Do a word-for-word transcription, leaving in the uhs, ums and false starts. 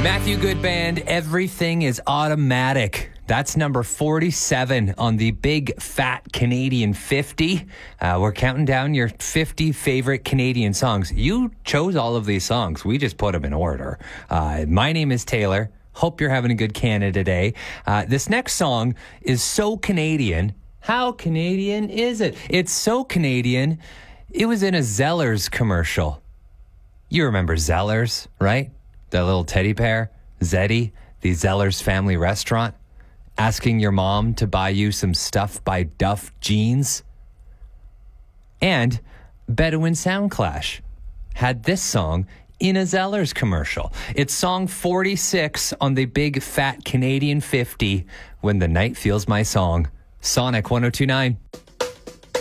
Matthew Good Band, Everything is Automatic. That's number forty-seven on the Big Fat Canadian fifty. Uh, we're counting down your fifty favorite Canadian songs. You chose all of these songs. We just put them in order. Uh, my name is Taylor. Hope you're having a good Canada Day. Uh, this next song is so Canadian. How Canadian is it? It's so Canadian. It was in a Zellers commercial. You remember Zellers, right? That little teddy bear, Zeddy, the Zellers family restaurant, asking your mom to buy you some Stuff by Duff jeans. And Bedouin Soundclash had this song in a Zellers commercial. It's song forty-six on the Big Fat Canadian fifty, When the Night Feels My Song. Sonic one oh two point nine.